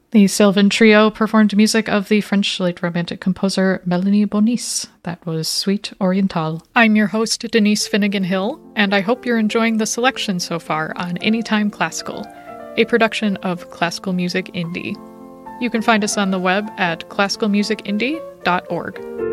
The Sylvan Trio performed music of the French late Romantic composer Melanie Bonis. That was Suite Orientale. I'm your host, Denise Finnegan Hill, and I hope you're enjoying the selection so far on Anytime Classical, a production of Classical Music Indie. You can find us on the web at classicalmusicindie.org.